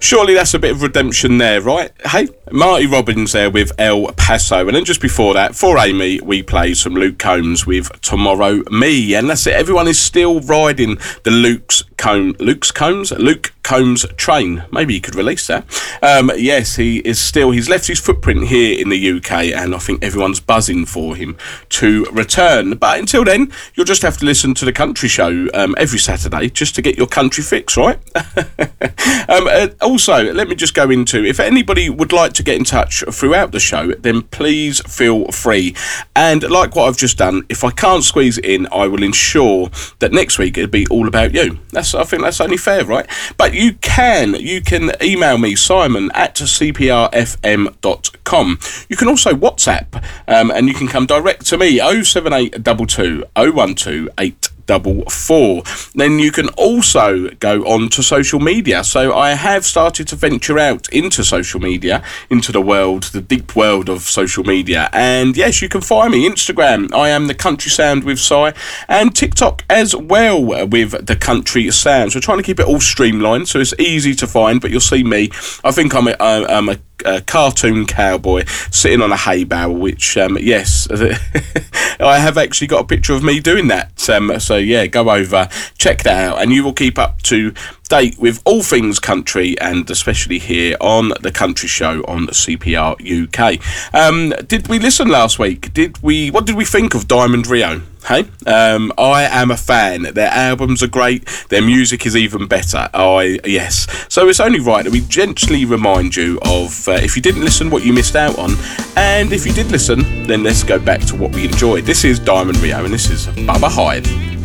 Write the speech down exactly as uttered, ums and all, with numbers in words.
surely that's a bit of redemption there, right? Hey, Marty Robbins there with El Paso, and then just before that, for Amy, we played some Luke Combs with Tomorrow Me, and that's it. Everyone is still riding the Luke's Comb, Luke's Combs, Luke Combs train. Maybe he could release that. Um, yes, he is still. He's left his footprint here in the U K, and I think everyone's buzzing for him to return. But until then, you'll just have to listen to the Country Show um, every Saturday just to get your country fix, right? um, uh, also, let me just go into, if anybody would like to get in touch throughout the show, then please feel free. And like what I've just done, if I can't squeeze it in, I will ensure that next week it'll be all about you. That's I think that's only fair, right? But you can you can email me, Simon at c p r f m dot com. You can also WhatsApp, um, and you can come direct to me, oh seven eight two two, oh one two eight double four. Then you can also go on to social media. So I have started to venture out into social media, into the world, the deep world of social media. And yes, you can find me Instagram. I am the Country Sound with Si, and TikTok as well with the Country Sound. So trying to keep it all streamlined so it's easy to find. But you'll see me. I think I'm a, I'm a a cartoon cowboy sitting on a hay bale, which um, yes I have actually got a picture of me doing that, um, so yeah, go over, check that out, and you will keep up to date with all things country, and especially here on the Country Show on C P R U K. Um, did we listen last week? Did we? What did we think of Diamond Rio? Hey, um, I am a fan. Their albums are great. Their music is even better. I yes. So it's only right that we gently remind you of, uh, if you didn't listen, what you missed out on, and if you did listen, then let's go back to what we enjoyed. This is Diamond Rio, and this is Bubba Hyde.